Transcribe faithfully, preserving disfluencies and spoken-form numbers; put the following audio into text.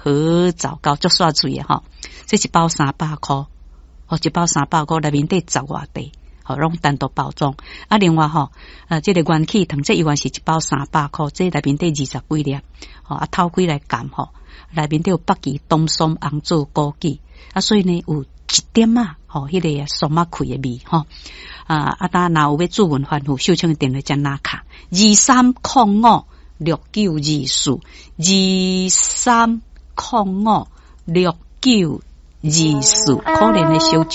好糟糕，足煞水诶吼！这一包三百块，哦，一包三百块内面得十外块，好，拢单独包装。啊，另外吼，呃，这个元气糖，这永远是一包三百块，这内面得二十几粒，吼啊，透开来含吼，内面得有北极、冬松、红枣、枸杞，啊，所以呢有一点啊，吼，迄、那个松仔开诶味，吼。啊！啊！当若有要主文反复，秀清电话将拿卡二三零五六九二四二三零五六九二四，可怜的小